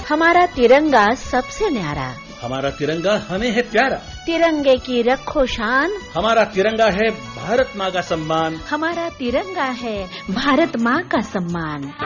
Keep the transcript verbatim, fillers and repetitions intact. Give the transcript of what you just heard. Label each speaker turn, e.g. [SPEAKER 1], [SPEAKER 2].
[SPEAKER 1] हमारा तिरंगा सबसे न्यारा,
[SPEAKER 2] हमारा तिरंगा हमें है प्यारा।
[SPEAKER 1] तिरंगे की रखो शान,
[SPEAKER 2] हमारा तिरंगा है भारत माँ का सम्मान।
[SPEAKER 1] हमारा तिरंगा है भारत माँ का सम्मान।